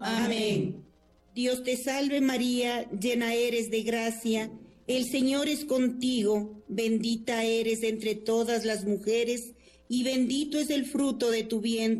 Amén. Dios te salve María, llena eres de gracia, el Señor es contigo, bendita eres entre todas las mujeres, y bendito es el fruto de tu vientre.